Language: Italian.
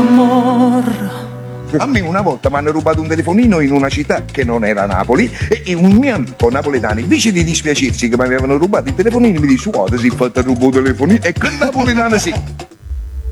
amor. A me una volta mi hanno rubato un telefonino in una città che non era Napoli e un mio amico napoletano, invece di dispiacersi che mi avevano rubato il telefonino, mi dice: guarda, si è fatto rubare il telefonino, e quel napoletano sì.